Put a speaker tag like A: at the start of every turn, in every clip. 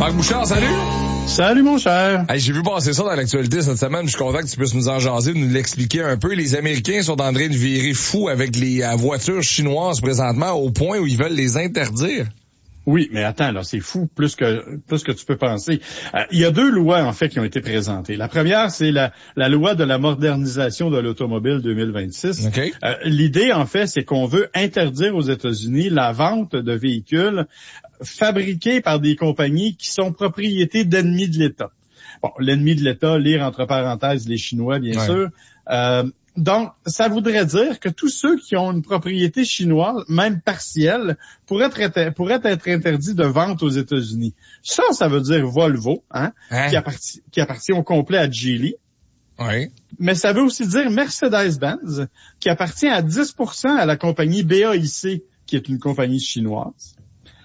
A: Marc Bouchard, salut!
B: Salut mon cher.
A: Hey, j'ai vu passer ça dans l'actualité cette semaine, je suis content que tu puisses nous en jaser, nous l'expliquer un peu. Les Américains sont en train de virer fous avec les voitures chinoises présentement au point où ils veulent les interdire.
B: Oui, mais attends, là, c'est fou, plus que tu peux penser. Il y a deux lois, en fait, qui ont été présentées. La première, c'est la loi de la modernisation de l'automobile 2026.
A: Okay.
B: L'idée, en fait, c'est qu'on veut interdire aux États-Unis la vente de véhicules fabriqués par des compagnies qui sont propriétés d'ennemis de l'État. Bon, l'ennemi de l'État, lire entre parenthèses les Chinois, bien sûr. Donc, ça voudrait dire que tous ceux qui ont une propriété chinoise, même partielle, pourraient être interdits de vente aux États-Unis. Ça veut dire Volvo, qui appartient au complet à Geely.
A: Oui.
B: Mais ça veut aussi dire Mercedes-Benz, qui appartient à 10% à la compagnie BAIC, qui est une compagnie chinoise.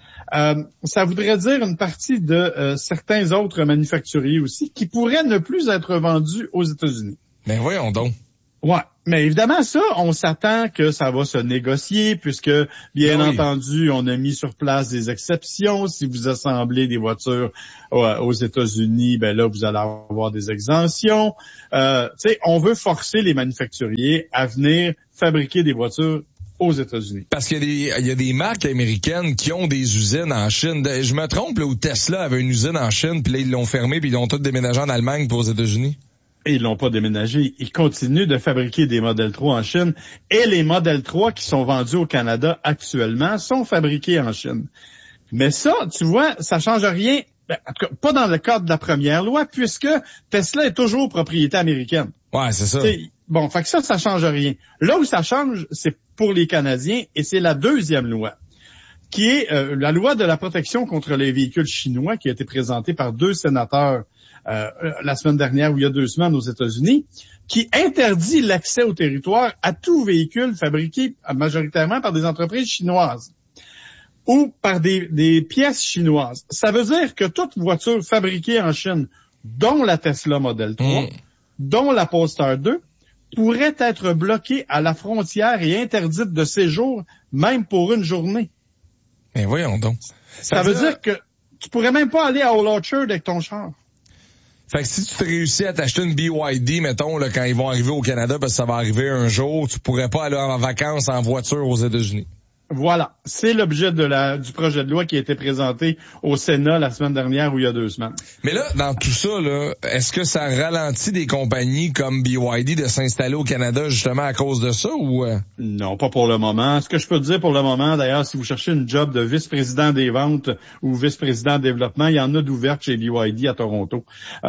B: Ça voudrait dire une partie de certains autres manufacturiers aussi, qui pourraient ne plus être vendus aux États-Unis.
A: Ben voyons donc.
B: Ouais, mais évidemment ça, on s'attend que ça va se négocier puisque, bien entendu, on a mis sur place des exceptions. Si vous assemblez des voitures aux États-Unis, ben là, vous allez avoir des exemptions. Tu sais, on veut forcer les manufacturiers à venir fabriquer des voitures aux États-Unis.
A: Parce qu'il y a des marques américaines qui ont des usines en Chine. Je me trompe, là, où Tesla avait une usine en Chine, puis là, ils l'ont fermée, puis ils l'ont tout déménagé en Allemagne pour aux États-Unis.
B: Et ils l'ont pas déménagé. Ils continuent de fabriquer des Model 3 en Chine. Et les Model 3 qui sont vendus au Canada actuellement sont fabriqués en Chine. Mais ça, tu vois, ça change rien. En tout cas, pas dans le cadre de la première loi, puisque Tesla est toujours propriété américaine.
A: Ouais, c'est ça.
B: Bon, fait que ça change rien. Là où ça change, c'est pour les Canadiens, et c'est la deuxième loi, qui est la loi de la protection contre les véhicules chinois, qui a été présentée par 2 sénateurs la semaine dernière ou il y a 2 semaines aux États-Unis, qui interdit l'accès au territoire à tout véhicule fabriqué majoritairement par des entreprises chinoises ou par des pièces chinoises. Ça veut dire que toute voiture fabriquée en Chine, dont la Tesla Model 3, dont la Polestar 2, pourrait être bloquée à la frontière et interdite de séjour, même pour une journée.
A: Mais voyons donc.
B: Ça veut dire que tu pourrais même pas aller à Old Orchard avec ton char.
A: Fait que si tu te réussis à t'acheter une BYD, mettons, là, quand ils vont arriver au Canada, parce que ça va arriver un jour, tu pourrais pas aller en vacances en voiture aux États-Unis.
B: Voilà. C'est l'objet du projet de loi qui a été présenté au Sénat la semaine dernière ou il y a 2 semaines.
A: Mais là, dans tout ça, là, est-ce que ça ralentit des compagnies comme BYD de s'installer au Canada justement à cause de ça ou
B: Non, pas pour le moment. Ce que je peux te dire pour le moment, d'ailleurs, si vous cherchez une job de vice-président des ventes ou vice-président développement, il y en a d'ouvertes chez BYD à Toronto.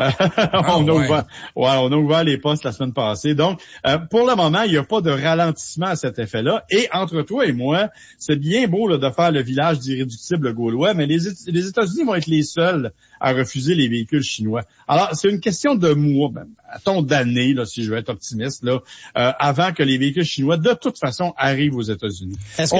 B: On a ouvert les postes la semaine passée. Donc, pour le moment, il n'y a pas de ralentissement à cet effet-là. Et entre toi et moi, c'est bien beau là, de faire le village d'irréductibles gaulois, mais les États-Unis vont être les seuls à refuser les véhicules chinois. Alors, c'est une question de mois, d'années, là, si je veux être optimiste, là, avant que les véhicules chinois, de toute façon, arrivent aux États-Unis.
C: Est-ce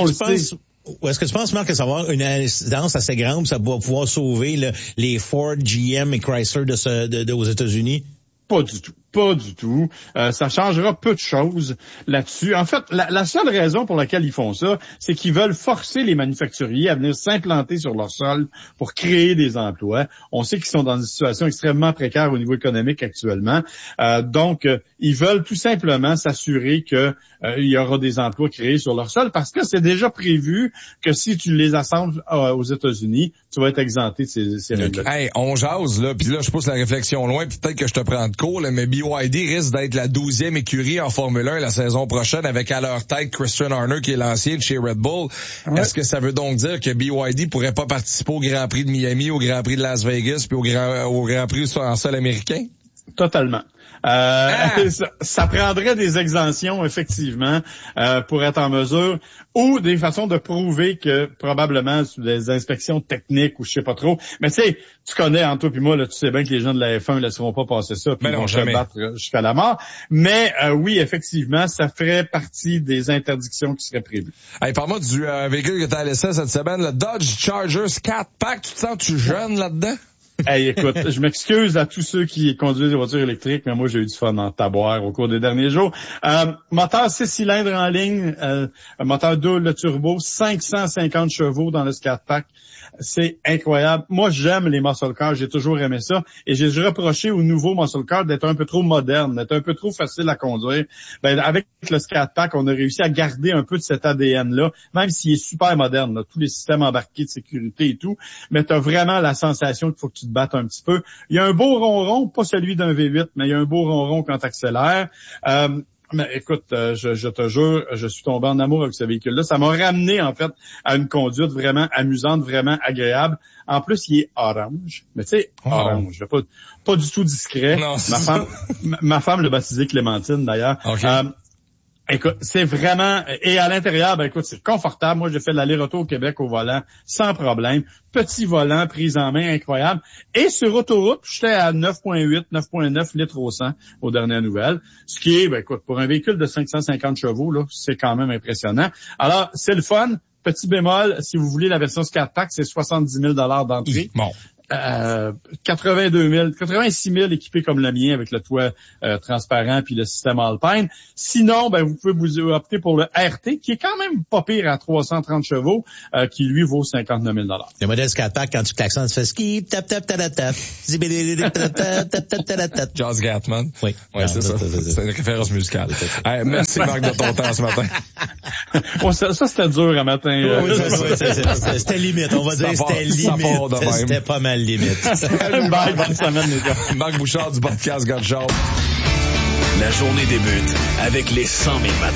C: que tu penses, Marc, que ça va avoir une incidence assez grande, ça va pouvoir sauver les Ford, GM et Chrysler aux États-Unis?
B: Pas du tout. Pas du tout. Ça changera peu de choses là-dessus. En fait, la seule raison pour laquelle ils font ça, c'est qu'ils veulent forcer les manufacturiers à venir s'implanter sur leur sol pour créer des emplois. On sait qu'ils sont dans une situation extrêmement précaire au niveau économique actuellement. Donc, ils veulent tout simplement s'assurer que il y aura des emplois créés sur leur sol parce que c'est déjà prévu que si tu les assembles aux États-Unis, tu vas être exempté de ces règles.
A: Hey, on jase, là, puis là, je pousse la réflexion loin, puis peut-être que je te prends de court, là, mais BYD risque d'être la 12e écurie en Formule 1 la saison prochaine avec à leur tête Christian Horner qui est l'ancien de chez Red Bull. Ouais. Est-ce que ça veut donc dire que BYD pourrait pas participer au Grand Prix de Miami, au Grand Prix de Las Vegas puis au Grand Prix en sol américain?
B: Totalement. Ça prendrait des exemptions, effectivement, pour être en mesure, ou des façons de prouver que, probablement, sous des inspections techniques ou je sais pas trop. Mais tu sais, tu connais, entre toi puis moi, là, tu sais bien que les gens de la F1 ne laisseront pas passer ça, puis ils vont se battre jusqu'à la mort. Mais oui, effectivement, ça ferait partie des interdictions qui seraient prévues.
A: Hey, parle-moi du véhicule que tu as laissé cette semaine, le Dodge Charger 4-Pack. Tu te sens-tu jeune là-dedans?
B: Hey, écoute, je m'excuse à tous ceux qui conduisent des voitures électriques, mais moi, j'ai eu du fun en taboire au cours des derniers jours. Moteur 6 cylindres en ligne, moteur double turbo, 550 chevaux dans le Scat Pack. C'est incroyable. Moi, j'aime les muscle cars. J'ai toujours aimé ça. Et j'ai reproché au nouveau muscle car d'être un peu trop moderne, d'être un peu trop facile à conduire. Ben, avec le Scat Pack, on a réussi à garder un peu de cet ADN-là, même s'il est super moderne, là, tous les systèmes embarqués de sécurité et tout. Mais tu as vraiment la sensation qu'il faut que tu te battes un petit peu. Il y a un beau ronron, pas celui d'un V8, mais il y a un beau ronron quand tu accélères. Mais écoute, je te jure, je suis tombé en amour avec ce véhicule-là. Ça m'a ramené, en fait, à une conduite vraiment amusante, vraiment agréable. En plus, il est orange. Mais tu sais, orange, pas du tout discret.
A: Non,
B: ma femme l'a baptisé Clémentine, d'ailleurs.
A: Okay.
B: Écoute, c'est vraiment... Et à l'intérieur, ben écoute, c'est confortable. Moi, j'ai fait l'aller-retour au Québec au volant sans problème. Petit volant, prise en main incroyable. Et sur autoroute, j'étais à 9,8, 9,9 litres au 100 aux dernières nouvelles. Ce qui est, ben écoute, pour un véhicule de 550 chevaux, là, c'est quand même impressionnant. Alors, c'est le fun. Petit bémol, si vous voulez la version Scat Pack, c'est 70 000 d'entrée.
A: Bon.
B: 86 000 équipés comme le mien avec le toit transparent puis le système Alpine. Sinon, ben vous pouvez vous opter pour le RT qui est quand même pas pire à 330 chevaux qui lui vaut 59 000 $.
C: Le modèle Scat Pack, quand tu klaxonnes, tu fais ski, tap tap tap tap.
A: Jazz Gatman.
C: Oui.
A: Ouais, c'est ça. C'est une référence musicale. Hey, merci Marc de ton temps ce matin.
B: Bon, ça c'était dur un matin.
C: C'était limite, on va dire c'était limite. C'était pas mal limite.
B: Bye, bonne semaine les gars.
A: Marc Bouchard du podcast God Show.
D: La journée débute avec les 100 000 matins.